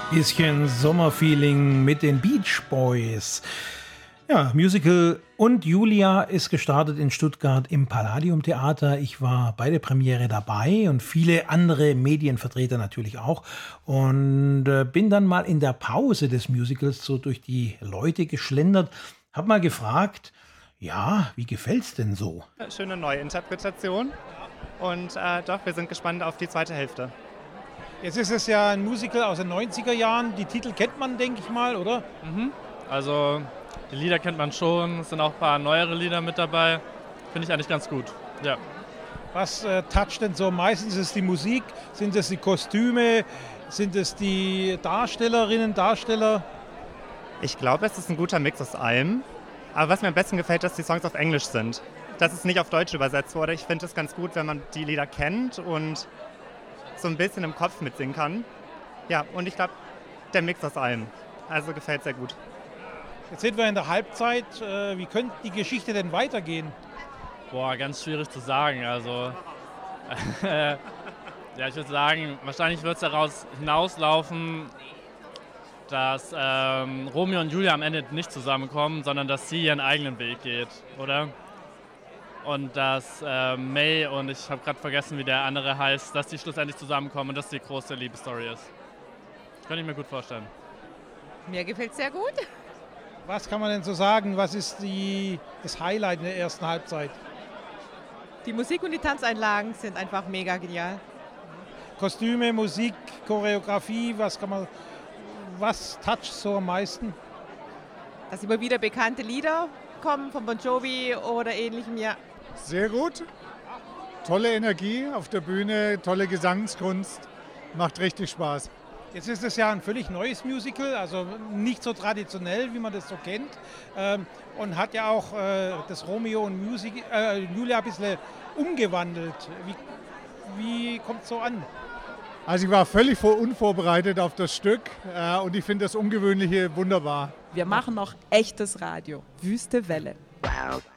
Bisschen Sommerfeeling mit den Beach Boys. Ja, Musical und Julia ist gestartet in Stuttgart im Palladium Theater. Ich war bei der Premiere dabei und viele andere Medienvertreter natürlich auch. Und bin dann mal in der Pause des Musicals so durch die Leute geschlendert. Hab mal gefragt, ja, wie gefällt's denn so? Schöne Neuinterpretation und doch, wir sind gespannt auf die zweite Hälfte. Jetzt ist es ja ein Musical aus den 90er Jahren. Die Titel kennt man, denke ich mal, oder? Also die Lieder kennt man schon, es sind auch ein paar neuere Lieder mit dabei. Finde ich eigentlich ganz gut, ja. Was toucht denn so? Meistens ist es die Musik, sind es die Kostüme, sind es die Darstellerinnen, Darsteller? Ich glaube, es ist ein guter Mix aus allem. Aber was mir am besten gefällt, dass die Songs auf Englisch sind. Dass es nicht auf Deutsch übersetzt wurde. Ich finde es ganz gut, wenn man die Lieder kennt und so ein bisschen im Kopf mitsingen kann. Ja, und ich glaube, der Mix aus allem. Also gefällt sehr gut. Jetzt sind wir in der Halbzeit. Wie könnte die Geschichte denn weitergehen? Boah, ganz schwierig zu sagen. Also, ja, ich würde sagen, wahrscheinlich wird es daraus hinauslaufen, dass Romeo und Julia am Ende nicht zusammenkommen, sondern dass sie ihren eigenen Weg geht, oder? Und dass May und ich habe gerade vergessen, wie der andere heißt, dass die schlussendlich zusammenkommen und dass die große Liebesstory ist. Das kann ich mir gut vorstellen. Mir gefällt es sehr gut. Was kann man denn so sagen? Was ist das Highlight in der ersten Halbzeit? Die Musik und die Tanzeinlagen sind einfach mega genial. Kostüme, Musik, Choreografie, was toucht so am meisten? Dass immer wieder bekannte Lieder kommen von Bon Jovi oder ähnlichem, ja. Sehr gut. Tolle Energie auf der Bühne, tolle Gesangskunst. Macht richtig Spaß. Jetzt ist es ja ein völlig neues Musical, also nicht so traditionell, wie man das so kennt. Und hat ja auch das Romeo und Julia ein bisschen umgewandelt. Wie kommt es so an? Also ich war völlig unvorbereitet auf das Stück und ich finde das Ungewöhnliche wunderbar. Wir machen noch echtes Radio. Wüste Welle. Wow.